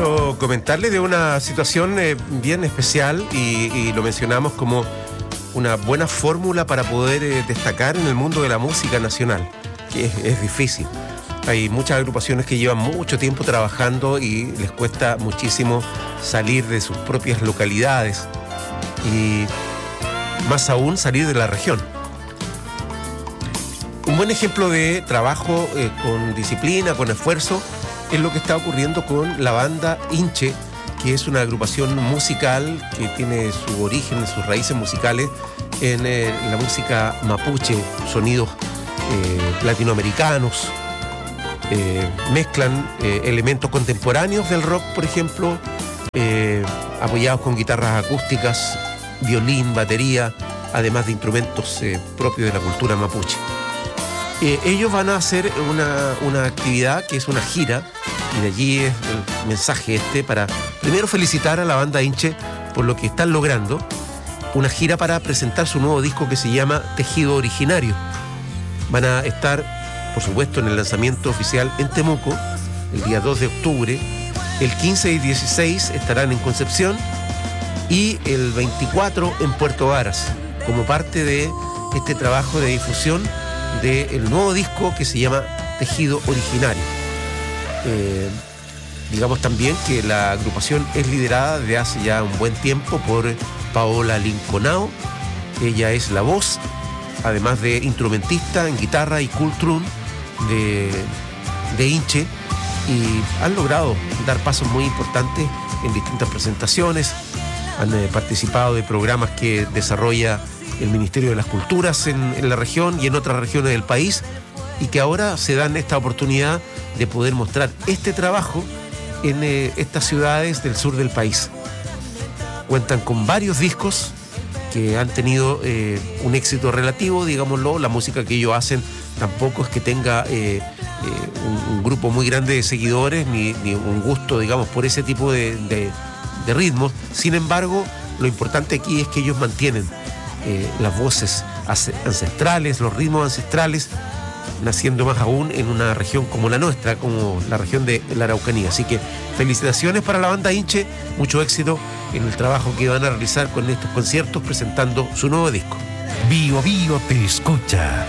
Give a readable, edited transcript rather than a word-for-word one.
Quiero comentarle de una situación bien especial y lo mencionamos como una buena fórmula para poder destacar en el mundo de la música nacional, que es difícil. Hay muchas agrupaciones que llevan mucho tiempo trabajando y les cuesta muchísimo salir de sus propias localidades y más aún salir de la región. Un buen ejemplo de trabajo con disciplina, con esfuerzo, es lo que está ocurriendo con la banda Inche, que es una agrupación musical que tiene su origen, sus raíces musicales en la música mapuche, sonidos latinoamericanos. Mezclan elementos contemporáneos del rock, por ejemplo, apoyados con guitarras acústicas, violín, batería, además de instrumentos propios de la cultura mapuche. Ellos van a hacer una actividad que es una gira, y de allí es el mensaje para primero felicitar a la banda Inche por lo que están logrando, una gira para presentar su nuevo disco que se llama Tejido Originario. Van a estar, por supuesto, en el lanzamiento oficial en Temuco, el día 2 de octubre, el 15 y 16 estarán en Concepción y el 24 en Puerto Varas, como parte de este trabajo de difusión del nuevo disco que se llama Tejido Originario. Digamos también que la agrupación es liderada desde hace ya un buen tiempo por Paola Linconao. Ella es la voz, además de instrumentista en guitarra y cultrún de Inche, y han logrado dar pasos muy importantes en distintas presentaciones. Han participado de programas que desarrolla el Ministerio de las Culturas en la región y en otras regiones del país, y que ahora se dan esta oportunidad de poder mostrar este trabajo en estas ciudades del sur del país. Cuentan con varios discos que han tenido un éxito relativo, digámoslo. La música que ellos hacen tampoco es que tenga un grupo muy grande de seguidores ni un gusto, digamos, por ese tipo de ritmos. Sin embargo, lo importante aquí es que ellos mantienen las voces ancestrales, los ritmos ancestrales, naciendo más aún en una región como la nuestra, como la región de la Araucanía. Así que felicitaciones para la banda Inche, mucho éxito en el trabajo que van a realizar con estos conciertos presentando su nuevo disco. Bio Bio te escucha.